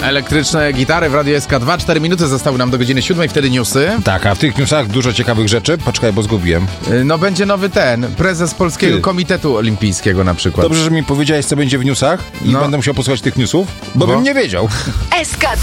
Elektryczne gitary w Radiu SK2. 4 minuty zostały nam do godziny 7, wtedy newsy. Tak, a w tych newsach dużo ciekawych rzeczy. Poczekaj, bo zgubiłem. No będzie nowy prezes Polskiego Komitetu Olimpijskiego na przykład. Dobrze, że mi powiedziałeś, co będzie w newsach i będę musiał posłuchać tych newsów, bo bym nie wiedział. SK2